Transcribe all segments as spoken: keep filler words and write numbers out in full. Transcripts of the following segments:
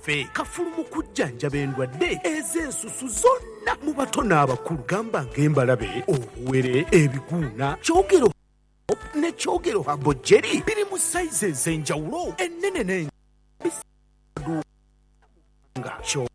waffe kafulumu kujjanjaba endwadde ez'ensusu zonna mu bato n'abakulu gamba ng'embalabe obuwere ebiguuna kyogero ne kyogero habojeri biri mu sayizi ez'enjawulo ennene n'enga kyogero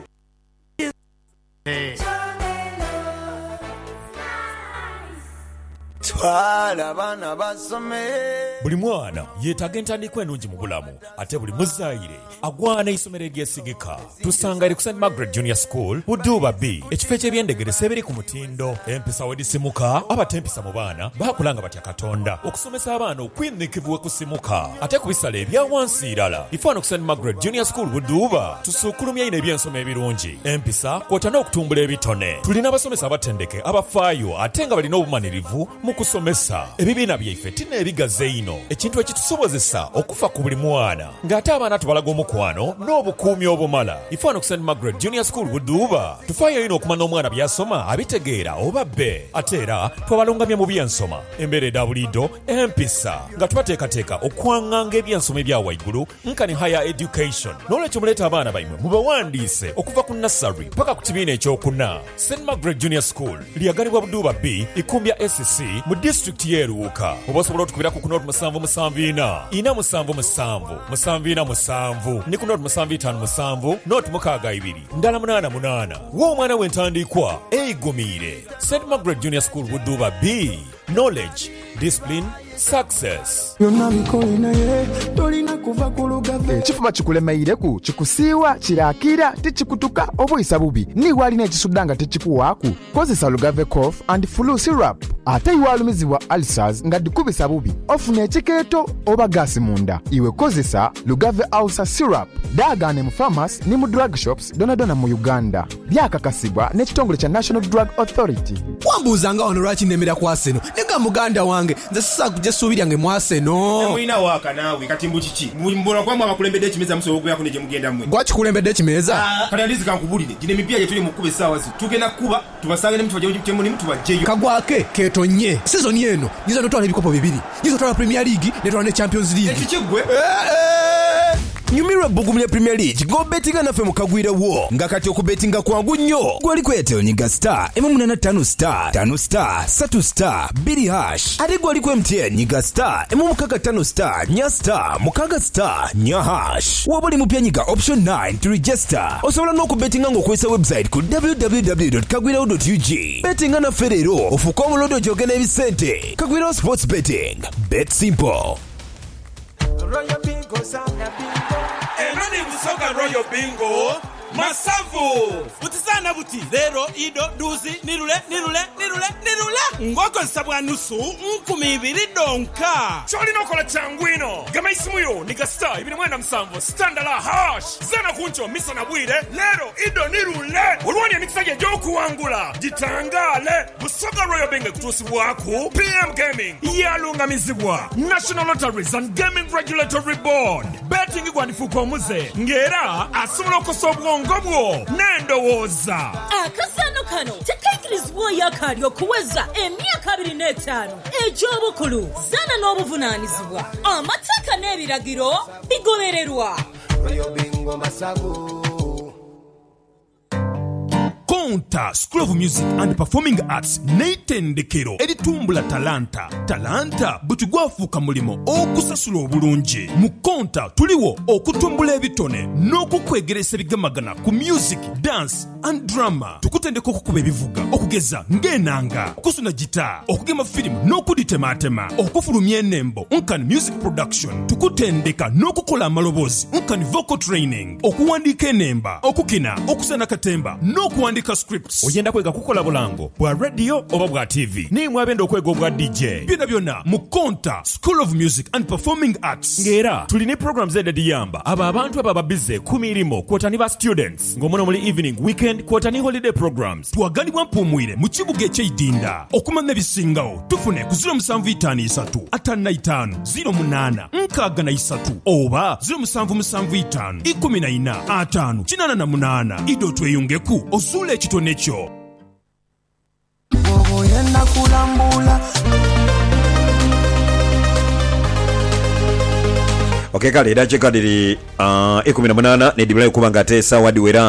twala bana basome. Buli mwana yeetaaga entandikwa ennungi mu bulamu ate buli muzaayire agwana isomero eryesigika. Tusanga eri ku Saint Margaret Junior School Buduuba B ekifo eky'ebyendegeresa ebiri ku mutindo empisa wedisimuka abatempisa mu baana baakulanga batya Katonda okusomesa abaana okwinnikivu we kusimuka ate ku bisala ebya wansi irala ifaano ku Saint Margaret Junior School Buduuba tusuukulumya ino ebyensoma ebirungi empisa kwota n'okutumbula ebitone. Tulina abasomesa abatendeke abafaayo ate nga balina obumanirivu mu kusomesa. Ebibiina byaife tina ebigaze ino ekintu ekitusobozesa okufa ku buli mwana ng'ate abaana tubalaga omukwano n'obukuumi obumala. Ifaano ku Saint Margaret Junior School Buduuba tufaayo ino okumanya omwana byasoma abitegeera oba bbe ate era twabalungamye mu byensoma embeera edda bulido empisa nga tubateekateeka okwaŋŋanga ebyensoma ebya waigulu nkani higher education. N'olwekyo muleeta abaana baimwe mubawandiise okuva ku nursery paka ku kibiina ekyokuna. Saint Margaret Junior School lyagalibwa Buduuba B ikumbya S C mu disitulikiti y'eruuka. Oba osobola otukubirako ku noti musanvu musanvu ina ina musanvu musanvu musanvu ina musanvu ni ku noti musanvu itaano musanvu noti mukaaga ibiri ndala munaana munaana. W'omwana w'entandikwa eigumiire. Saint Margaret Junior School Buduuba B. Knowledge, discipline, success. Ekifuba kikulemeireku kikusiiwa kiraakira tekikutuka obuyisa bubi niba alina ekisuddanga tekikuwaaku kozesa Lugave cough and flu syrup. Ate iwalumizibwa ulcers nga dikubisa bubi ofuna ekikeeto oba gaasi munda iwe kozesa Lugave ulcer syrup. Daagane mu pharmacy ne mu drug shops donadona mu Uganda. Byakakasibwa n'ekitongole kya National Drug Authority. Wambuuzanga wano lwaki nemera ku Arsenal nega muganda wange nze sisakujja suubiryange mu Arsenal. Mulina waaka naawe kati mbu kiki mbona kwamwe abakulembedde ekimeza musobola yako ne gye mugenda mmwe. Gwaki kulembedde ekimeza? Kale alizi kankubulire gine mipya gye tuli mu kuba essaawa zi tugenda kuba tubasange ne mu kifo gye mulimu tubajjeyo. Kagwake ketonye season eno nyiza notwala ebikopo bibiri nyiza twala Premier League ne twala ne Champions League. Ekikigwe Nyumirwa bugumya Premier League go bettinga naffe mukagwira wo nga kati okubettinga kwangu nnyo gwali kweteo nyiga star emu munana ttaano star ttaano star ssatu star bbiri hash ate gwali ku M T N nyiga star emu mukaaga ttaano star nnya star mukaaga star nnya hash waba oli mupya nyiga option nine to register. Osobola n'okubettinga ng'okozesa website ku w w w dot kagwirawo dot u g. Bettinga naffe leero ofuuke omulondo gy'ogenda ebisente. Kagwirawo sports betting, bet simple. Royal Bingo sana bingo Emani Busoga Royal Bingo Masavu Utizana buti Zero, Ido, Duzi, Nirule, Nirule, Nirule, Nirule Ngoko nsabwa nusu Nkumi ibiri donka Choli nokola changwino Gama isimuyo Niga star Ibini mwenda msambo Standala hash Zana kuncho Misa na bwire Lero, Ido, Nirule Ulwani ya nikisage joku wangula Jitangale Busoga Royal Bingo kutusi waku P M Gaming Yalunga mizibwa National Lotteries and Gaming Regulatory Board Betting igwanifu kwa muze Ngera Asumulo kosobwa ngobwo nendowoza akasano kano tekaikirizibwa yakali okuweza emyaka abiri n'etaano egy'obukulu zana n'obuvunaanyizibwa amateeka n'ebiragiro bigobererwa. Bingo Masavu Konta School of Music and Performing Arts neitendekero eritumbula talanta talanta butugwafuuka mulimo okusasula obulungi. Mu Konta tuliwo okutumbula ebitone n'okukwegeresa ebigamagana ku music, dance and drama. Tukutendeka okukuba ebivuga okugeza ng'enanga, okusuna gita, okugema firimu n'okuditematema, okufulumya ennembo nkani music production. Tukutendeka n'okukola amaloboozi nkani vocal training, okuwandiika ennemba, okukina, okusana katemba n'okuwandika scripts. Oyenda kwega kukola bulango bwa radio oba bwa T V ni mwabenda okwega obwa D J. Byonna byonna mu Konta School of Music and Performing Arts. Ngera tulina programs edadiyamba aba abantu ababa bize ku mirimo kwotani ba students ng'omuno muli evening weekend kwotani holiday programs. Twagalibwa mpumwire mu kibuga eky'Idinda okumanya ebisingawo tufune ku zero musanvu itaano isatu ataano na itaano zero munaana nkaaga na isatu oba zero musanvu musanvu itaano ikumi na ina ataano kinaana na munaana. Ido tweyungeku osula ekitone kyo. Oyenda kulambula okay kale dakiika diri uh, ekumi na munaana nedibulayo kuba nga ate esaawa diwera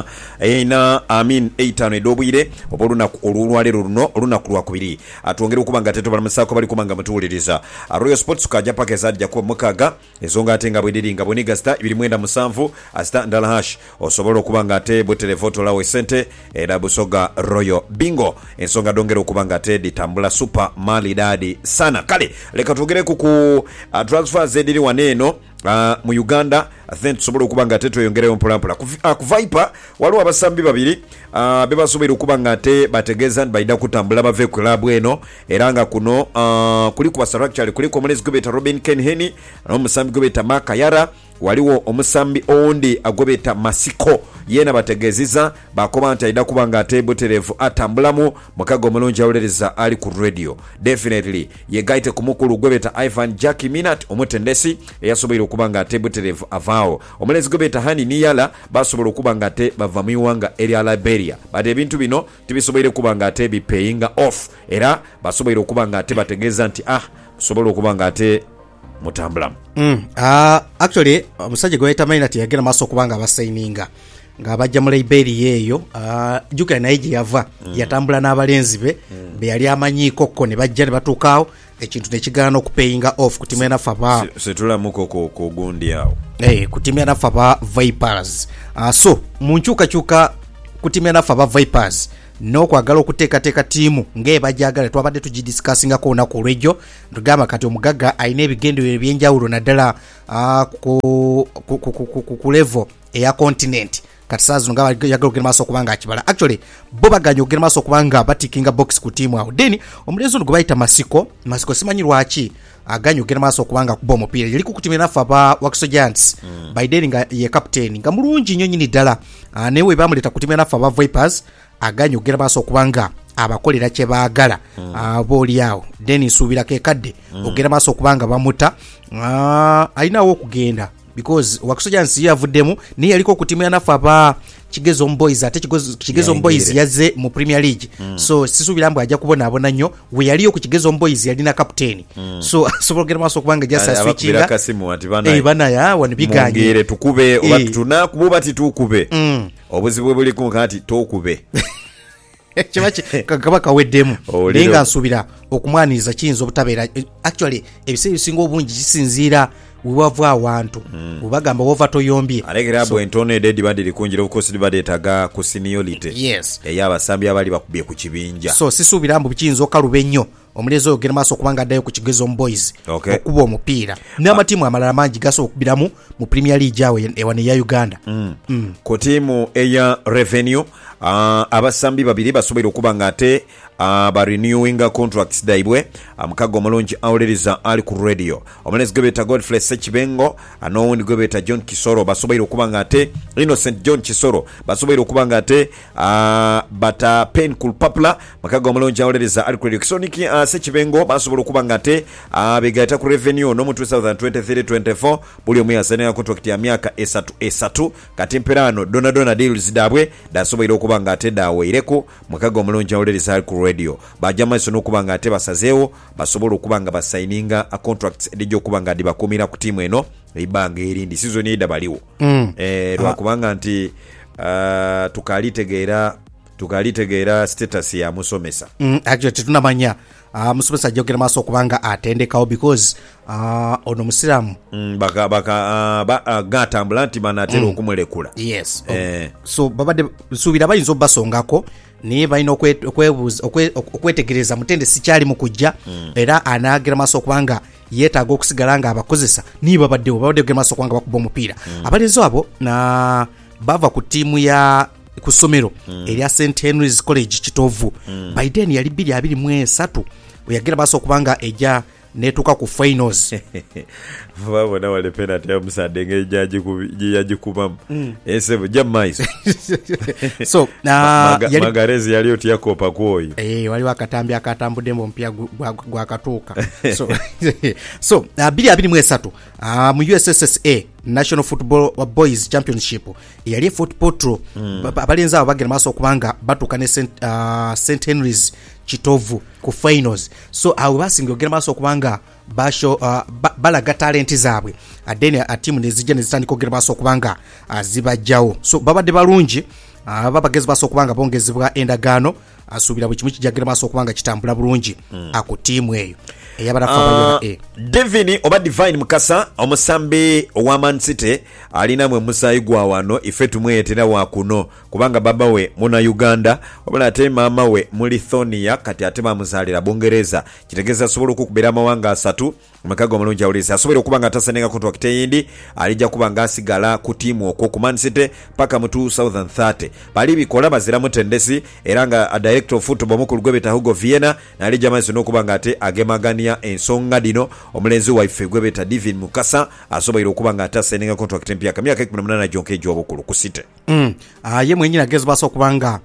ena amin eitano edobwire oba olunaku olwalero luno olunaku lwakubiri atwongere okuba nga ate tobalamusaako bali kuba nga mutuwuliriza royal sports kaja paka ezadja kuba mukaaga ensonga ate nga bwediri nga bweniga sita ibiri mwenda musanvu asita ndala hash osobola okuba nga ate bweterevoto lawe sente era busoga royal bingo ensonga dongere okuba nga ate ditambula super mali dadi sana kale leka tugereku ku uh, transfers ediri waneeno Uh, mu Uganda then tusobola okuba nga ate tweyongereyo mpolampola ku, uh, ku Viper waliwo abasambi babiri uh, bebasobola okuba nga ate bategeeza nti balina kutambula bave ku club eno era nga kuno uh, kuli ku basarakchali kuli ku omulezi gwebeta Robin Kenheni n'omusambi gwebeta Makayara waliwo omusambi oundi agwebeta Masiko yena bategeziza bakoba nti alina kuba nga ate buterevu atambulamu mukago omulungi awulereza ali ku radio definitely yegaite ku mukulu gwebeta Ivan Jackie Minat omutendesi eyasobola okuba nga ate buterevu avaawo omulezi gwebeta Hani Niyala basobola okuba nga ate bava mu iwanga erya Liberia bati ebintu bino tibisobola okuba nga ate bipayinga off era basobola okuba nga ate bategeeza nti ah sobola okuba nga ate mutambulamu mm. uh, actually omusajja gweyita Minat yagenda maaso okuba nga abasaininga nga bajja mu Liberia eyo uh, juka naye gye yava mm. yatambula n'abalenzi be mm. be yali amanyiiko kko ne bajja ne batuukaawo ekintu nekigaana okupayinga off ku timu enaffe aba setulamuko ku gundi awo eh, ku timu enaffe aba Vipers uh, so mu nkyukakyuka ku timu enaffe aba Vipers n'okwagala okuteekateeka tiimu ng'ebajagala twabadde tugidiscussingako olunaku olw'ejjo tugamba kati omugagga alina ebigendererwa ebyenjawulo naddala uh, ku, ku, ku, ku, ku, ku level eya continent kati saa zino nga yagala okugenda maaso okuba nga akibala actually bo baganya okugenda maaso okuba nga batikinga box ku tiimu awo then omulenzi ono gwe bayita Masiko Masiko simanyi lwaki aganya okugenda maaso okuba nga kuba omupiira yali ku tiimu enaffe aba Wakiso Giants mm. Biden nga ye captain nga mulungi nnyo nnyini ddala uh, naye we bamuleta ku tiimu enaffe aba Vipers aganya okugenda maaso okuba nga abakolera kye baagala mm. uh, booli awo then nsuubirako ekadde mm. okugenda maaso okuba nga bamuta uh, alinawo okugenda because Wakiso Giants yavuddemu naye yaliko ku tiimu enaffe aba Kigezo Boys ate Kigezo Boys yazze mu Premier League mm. so sisuubira mbu ajja kubonaabona nnyo we yaliyo ku Kigezo Boys yalina captain mm. so asobola okugenda maaso okubanga jasa switchinga eh bana ya wano biganye ngere tukube oba tuna kububa titukube mm. obuzibu buli ku kati tokube kibachi kaba kaweddemu nenga nsubira okumwaniriza kiyinza obutabeera actually ebiseera bisinga obungi kisinziira wewava awantu mm. ubagamba wova toyombye alegera so, bwentone dedi badiri kunjira obukosi badetaga ku seniority yes eyabasambi abali bakubye ku kibinja so sisuubira mbu kiyinza okaluba ennyo omulezo ogenda maaso okubanga addayo ku Kigezo Boys okay. okuba omupiira n'amatiimu amalala mangi gasobola okubiramu mu Premier League awo ewana eya Uganda mm. mm. ku tiimu eya Revenue uh, abasambi babiri basobola okuba nga ate uh, ba renewing contracts daibwe amukago um, omulungi awuliriza ali ku radio omunezi gwebeta Godfrey Sechibengo anowundi gwebeta John Kisoro basobola okuba nga ate Innocent John Kisoro basobola okuba nga ate uh, bata Pen Kulpapla makago omulungi awuliriza ali ku radio Kisoniki uh, Sechibengo basobola okuba nga ate uh, begaita ku Revenue no mu twenty twenty-three twenty-four buli omu yasanira contract ya myaka esatu esatu kati mperano dona dona deals dabwe dasobola okuba nga ate daweireko makago omulungi awuliriza ali ku radio bajamaiso n'okuba nga ate basazeewo basobola okuba nga basaininga a contracts edijja okuba nga dibakumira ku tiimu eno eibanga erindi season eda baliwo mm. eh, lwakubanga nti uh, tukalitegeera tukalitegeera status ya musomesa mm, actually tunamanya uh, musomesa ajja okugenda maaso okuba nga atendekawo because uh, ono musiramu mm, baka, baka, uh, ba, uh, gatambula nti banatera mm. okumulekula yes eh. so babadde suubira bayinza obbasongako naye balina okwetegereza mutende sikyali mu kujja mm. era anaagera maaso okubanga yeetaaga okusigala nga abakozesa niye babaddewo babadde okugera maaso okubanga bakuba omupiira mm. abalenzi abo na bava ku tiimu ya ku ssomero mm. erya Saint Henry's College Kitovu mm. Biden yali bbiri abiri mu esatu oyagera maaso okubanga ejja netuka ku finals babona wale penalty ya musade ngejaji kujaji kuba mm. esebo jamais so uh, Maga, yali, magarezi yali oti yakopa kuoyo eh wali wakatambi akatambude mu mpya gwa katuka so so uh, bili abiri mu esatu uh, mu U S S A National Football Boys Championship yali football pro mm. abalenza abagera maaso okubanga batuka ne Saint, uh, Saint Henry's kitovu ku finals. So awo basinga ogera maaso okubanga basho uh, ba, balaga talent zaabwe adeni a team nezijja nezitandika ogera maaso okubanga uh, zibajjawo. So babadde balungi uh, babagezi maaso okubanga bongezebwa endagaano asuubira buli kimu kijagera maaso okubanga kitambula bulungi mm. aku tiimu eyo eyabalafa uh, Devin oba Divine Mukasa omusambi owa Man City alina mwe musayi gwa wano ife tumwetera wa kuno kubanga baba we muna Uganda wabula ate mama we mu Lithuania kati ate bamuzalira Bungereza kitegeza asobola okukubera amawanga asatu makago omulungi awuliriza asobola okubanga atasenenga contract eyindi alijja kubanga asigala ku tiimu okwo ku Man City paka mu two thousand thirty bali bikola bazira mutendesi era nga director of football mukulu gwebeta Hugo Vienna nalijja maso n'okubanga ate agemagania ensonga dino omulenzi waife gwebeta Divin Mukasa asobola okubanga atasenenga contract empya kamyaka kumi na munana jonke ejobukulu ku City mm aye mwenyina gezo baso okubanga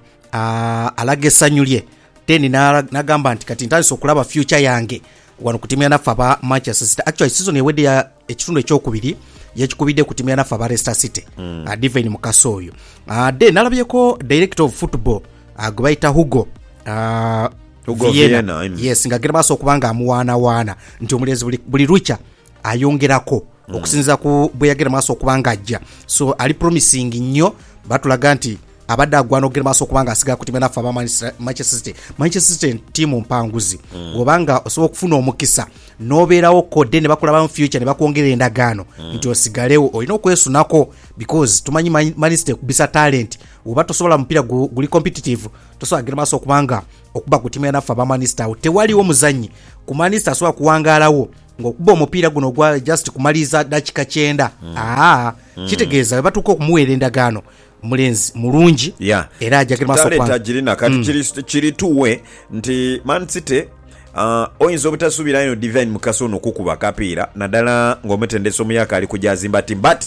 alage sanyulye teni nagamba nti kati ntandise okulaba future yange wano kutimya nafa aba Manchester City. Actually season ewedde ya ekitundu ekyokubiri yekikubidde kutimya nafa aba Leicester City mm. uh, Divine Mukasa oyo uh, de nalabyeko director of football uh, gwaita Hugo uh, Hugo Vienna, Vienna yes ngagera baso okubanga amuwana wana nti omulezi buli, buli rucha ayongerako mm. okusinza ku bweyagera maso okubanga ajja. So ali promising nnyo batulaga nti abadde agwana ogera maso okubanga asiga kutimya nafa aba Manchester City. Manchester City timu mpanguzi mm. obanga osobola okufuna omukisa nobeerawo kode ne bakulaba mu future ne bakwongera endagaano mm. nti osigalewo olina okwesunako because tumanyi Man City kubisa talent oba tosobola mpira guli competitive tosobola agera maso okubanga okuba kutimya nafa aba Man City tewaliwo muzanyi ku Man City asobola kuwangaalawo ngokuba omupiira guno gwa just kumaliza dakika kyenda mm. ah mm. kitegeeza batuko okumuweera endagaano mulenzi mulungi yeah. era ajagera maso kwa talenta jirina kati mm. chiri, chiri tuwe nti Man City uh, oyinza obutasubira ino Divine Mukasa ono kukuba kapiira naddala ng'omutendesa omuyaka ali kujazimba ti but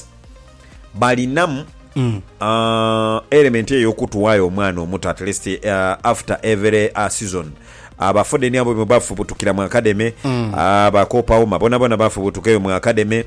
balinamu mm. uh, element ey'okutuwaayo omwana omuto at least uh, after every uh, season abafudeni abo bafubutukira mu academy mm. abakopawo mabona bona bafubutukeyo mu academy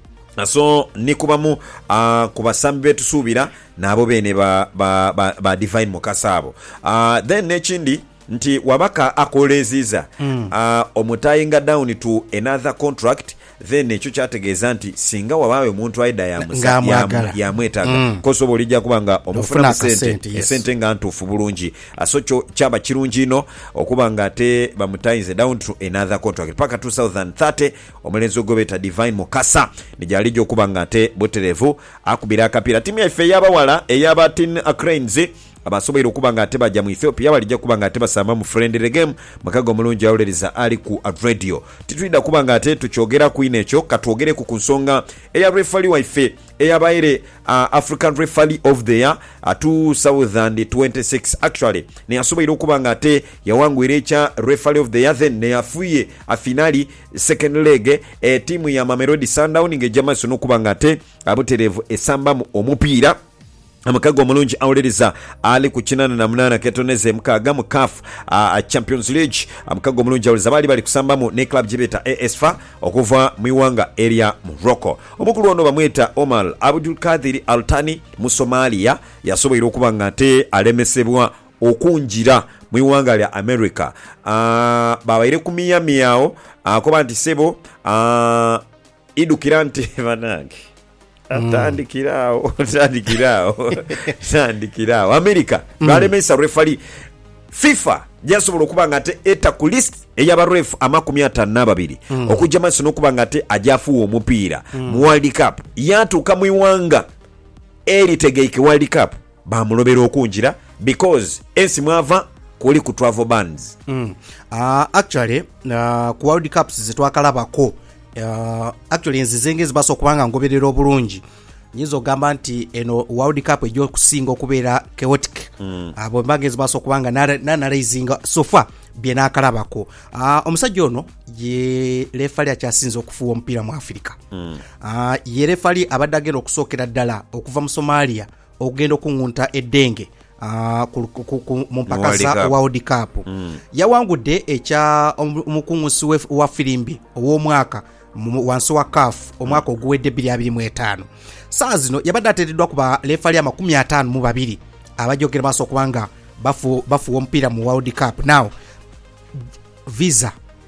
so nikubamu uh, kubasambi betusuubira nabo bene ba, ba, ba, ba Divine Mukasa abo uh, then nekindi nti wabaka akoleziza mm. uh, omutayinga down to another contract then ekyo kyategeeza nti singa wabawe omuntu aida yamwetaaga mm. kosobola olijja kubanga omufuna sente yes. esente nga ntuufu bulungi so kyo kyaba kirungi ino okubanga ate bamutayinze down to another contract paka two thousand thirty omulenzi ogobeta Divine Mukasa nijalijja okubanga ate buterevu akubira akapiira timu yaffe ey'abawala ey'aba Tin Cranes abasobola okubanga ate bajja mu Ethiopia balijja kubanga ate basamba mu friendly game makago omulungi awuliriza ali ku radio titwida kubanga ate tukyogera ku ine ekyo katwogere ku nsonga eya referee waife eyabaire uh, African Referee of the Year uh, two thousand twenty-six actually ne yasobola okubanga ate yawangwira ekya Referee of the Year then ne yafuye a finali second leg e timu ya Mamelodi Sundowns ngejama sono kubanga ate abuterevu esamba mu omupiira amakago omulungi awuliriza ali ku kinana na munana ketoneze mukaaga mu C A F uh, Champions League amakago omulungi awuliriza bali bali kusambamu ne club jibeta A S F A okuva mu iwanga area Morocco. Omukulu ono bamweta Omar Abdul Kadir Altani mu Somalia yasobola okubanga ate alemesebwa okunjira mu iwanga lya America uh, babaire ku Miami yawo akoba uh, nti sebo uh, idukira nti banange atandikirao atandikirao atandikirao America balemesa referee FIFA jasobola okubanga ate eta ku list eyaba ref amakumi ataano n'ababiri mm. okujja maso n'okubanga ate ajafuwa omupiira mu mm. World Cup yatuuka mu iwanga eritegeike World Cup bamulobera okunjira because ensi mwava kuli ku travel bans mm. uh, actually uh, ku World Cups zetwakalabako Uh, actually nzizenga zibaso kubanga ngoberera obulungi nyizo gamba nti eno World Cup ejo kusinga okubeera chaotic mm. abo mbange zibaso kubanga na na raisinga sofa biena kalabako uh, omusajja ono ye refali akyasinze okufuwa omupiira mu Afrika mm. uh, ye refali abadagenda okusookera ddala okuva mu Somalia okugenda okungunta eddenge Uh, mu mpaka za World Cup mm. yawangudde ekya omukungusi wa firimbi ow'omwaka wansi wa C A F omwaka mm. oguwedde bbiri abiri mu etaano saa zino yabadde ateereddwa kuba lefali amakumi ataano mu babiri abajogera maaso okubanga bafu bafuwa omupiira mu World Cup now visa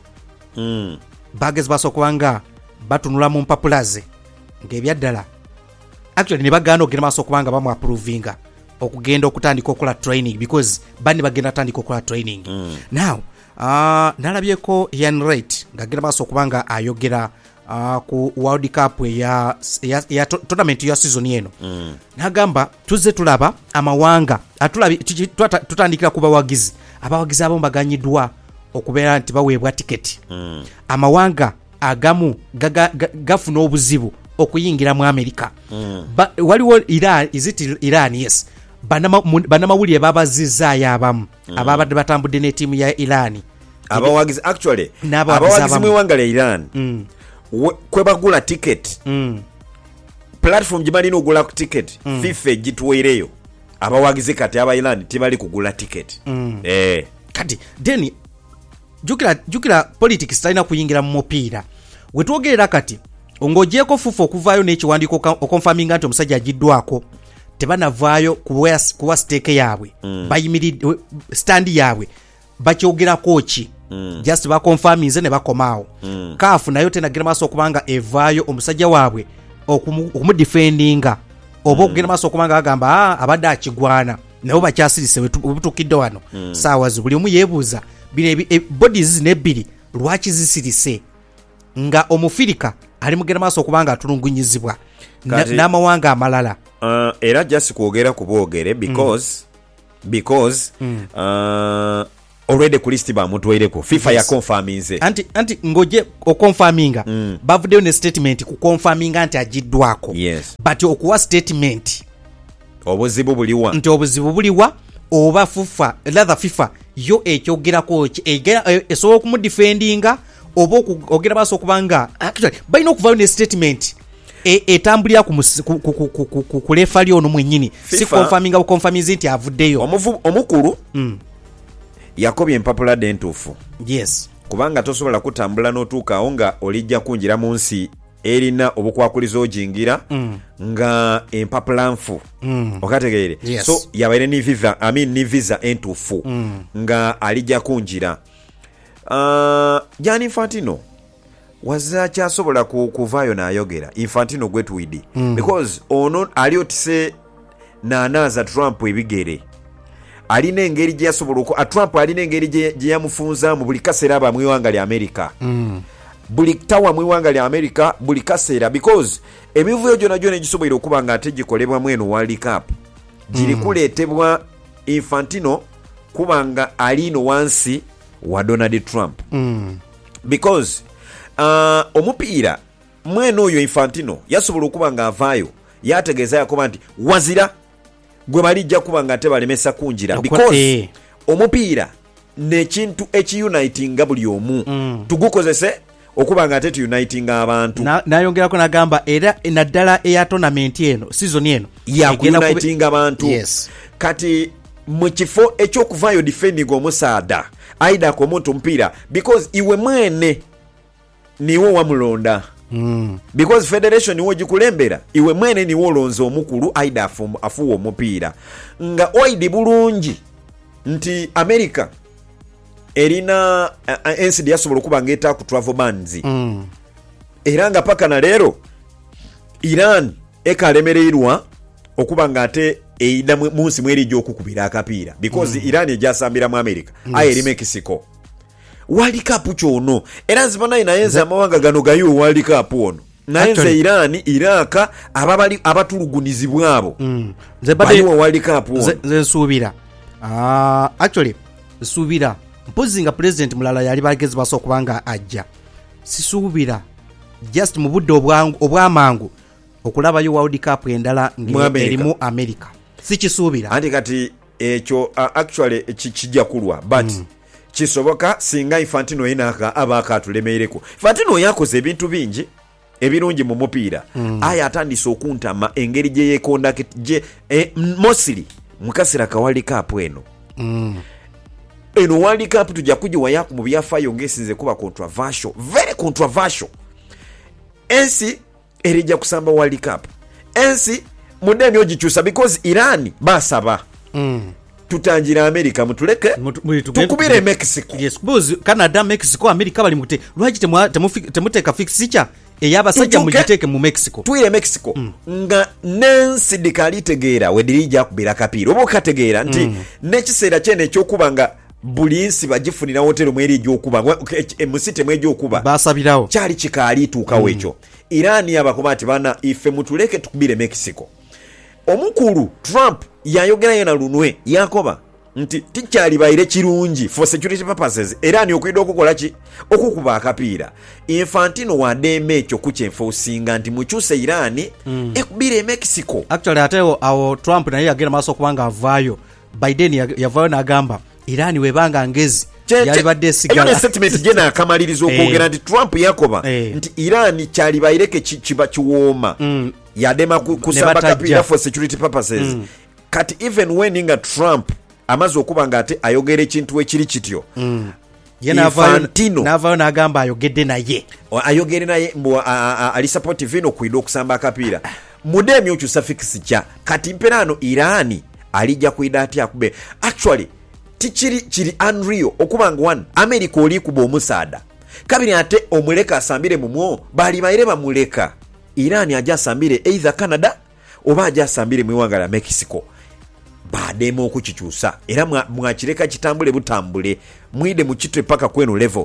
mm. bagezi baso kubanga batunula mu mpapula ze ng'ebyaddala actually ne baganda okugenda maaso kubanga bamu approvinga okugenda okutandika okukola training because bani bagenda tandika okukola training mm. now uh, nalabyeko Ian Wright ng'agenda maaso kubanga ayogera uh, ku World Cup ya, ya, ya to, tournament ya season eno mm. nagamba tuzze tulaba amawanga atulabi tutandikira ku bawagizi abawagizi abamu baganyiddwa okubeera nti baweebwa tiketi mm. amawanga agamu gaga, ga, gafuna obuzibu okuyingira mu America mm. ba, waliwo Iran is it Iran yes banamawulire babazizaayo abamu mm. ababadde batambudde ne tiimu ya Iran abawagizi actually abawagizi mu iwanga lya Iran mm. kwe bagula ticket mm. platform gibalina ogula ticket mm. FIFA gituweereyo abawagizi kati aba Iran tibali kugula ticket mm. eh kati then jukira jukira politics talina kuyingira mu mupiira wetwogerera kati ongojeeko fufu okuvaayo n'ekiwandiiko okonfaminga nti omusajja agiddwako tebanavaayo kuwa, kuwa stake yaabwe mm. bayimiridde standi yaabwe bakyogerako ki mm. just bakonfaminze ne bakomaawo mm. kaafu nayo tenagenda maaso okubanga evaayo omusajja waabwe okumudefendinga oba mm. okugenda maaso okubanga agamba ah, abadde akigwana nabo bakyasirise webutukidde wano mm. saawazi buli omu yeebuuza bino e, bodies zino ebbiri lwaki zisirise nga omufirika ali mugenda maaso okubanga atulungunyizibwa n'amawanga amalala uh, era just kwogera ku bwogere because mm. because mm. uh, already ku list bamutwereko FIFA yes. ya confirminze anti anti ngoje okonfaminga mm. bavuddeyo ne statement ku confirminga nti agiddwako yes. but okuwa statement obuzibu buliwa nti obuzibu buliwa oba FIFA lather FIFA yo ekyogerako esobola okumudefendinga oba okugera maaso okubanga actually balina okuvayo ne statement etambulira ku lefa lyono mwennyini si confirminga bukonfirmize nti avuddeyo omukulu mm. yakobye empapula dentuufu yes kubanga tosobola kutambula n'otuukaawo nga olijja kunjira mu nsi erina obukwakuliza ojingira mm. nga empapula nfu mm. okategeere yes. so yabaire ni visa I mean ni visa entuufu mm. nga alijja kunjira uh, Gianni Infantino waza kyasobola ku, kuvaayo n'ayogera Infantino gwetuwidi mm. because ono ali otise naanaaza Trump ebigere alina engeri gye yasobola oku Trump alina engeri gye yamufunza mu buli kaseera aba mu iwanga lya America mm. buli tawa mu iwanga lya America buli kaseera because emivuyo gyona gyona egisobola okuba nga ate gikolebwa mweno World Cup giri mm. kuleetebwa Infantino kubanga alino wansi wa Donald Trump mm. because uh, omupiira mweno oyo Infantino yasobola okuba nga avaayo yategeeza yakoba nti wazira gwe balijja kuba nga tebalemesa kunjira because eh. omupiira nekintu ekiunitinga buli omu mm. tugukozese okuba nga ate tuunitinga abantu nayongerako na nagamba era naddala eya tournament eno season eno yaunitinga abantu yes. kati mu kifo ekyokuvaayo defending omusaada aidako omuntu mpiira because iwe mwene niwo wamulonda Mm. because federation niwo gikulembera iwe mwene niwo olonzo omukulu aida afuwa afu omupiira nga oidi bulungi nti America erina uh, N C D yasobola okuba ngeta ku travel bans mm. era nga paka na lero Iran ekalemererwa okuba nga ate eida munsi mweri gyokukubira akapiira because mm. Iran ejasambira mu America yes. ayeri Mexico World Cup kyono era nzibona inayenza amawanga gano gayo World Cup ono nayenze Iran Iraq ababali abatulugunizibwa abo mm. zebade World Cup ono ze nsubira ah actually subira mpozinga president mulala yali bagezi baso kubanga ajja sisubira just mu budde obwangu obwamangu okulaba yo World Cup endala ngerimu America sikisubira andi kati ekyo uh, actually kijja kulwa but mm. kisoboka singa Infantino yenaka abaka atulemeereko Infantino yakoze ebintu bingi ebirungi mu mupiira mm. aya atandise okuntama engeri gye yekonda je eh, mostly mukasira ka World Cup eno mm. eno World Cup tujja kujiwa yaku mu byafayo ngesinze kuba controversial very controversial ensi erija kusamba World Cup ensi mudemi ogikyusa because Iran basaba mm. tutangira America mutuleke tukubire Mexico. Yes, bozi Canada, Mexico, America bali mute. Lwaji temwa temuteka fixicha eyabasajja mugiteke mu Mexico. Tuire Mexico mm. nga Nancy dikalitegeera wedirija kubira kapiro. Obo kategeera nti mm. nekiseera kyene ekyokubanga bulinsi bagifunira hotelo mweri gyokuba emusite mwejo okuba basabirawo kyali kikaali tuukawo ekyo mm. Iran yabakoba ati bana ife mutuleke tukubire Mexico. Omukulu Trump yayogera yena lunwe yakoba nti tikyali bayire kirungi for security purposes Iran okwida okukola ki okukuba akapiira. Infantino wademe ekyo kukyenfosinga nti mukyuse Iran mm. ekubire Mexico. Actually ateo awo Trump naye yagera maso kubanga avayo Biden yavayo nagamba Iran webanga ngezi yali badde sigala. Eyo statement jena akamalirizo okwogera nti Trump yakoba nti Iran kyali bayireke kiba kiwoma mm. yadema kusamba kapira for security purposes mm. kati even when inga Trump amaze okubanga ate ayogera ekintu ekiri kityo mm. Infantino navayo nagamba ayogedde naye ayogere naye mbo ali supportive ino kuido kusamba kapira mudemi ochu suffix kya kati mperano Iran alija kuida ati akube actually tichiri chiri unreal okubanga one America oli kuba omusaada kabiri ate omuleka asambire mumwo bali bayire bamuleka Iran aja asambire either Canada oba aja asambire mwiwanga la Mexico baademo okukikyusa era mwakireka kitambule butambule mwide mukitwe paka kwenu level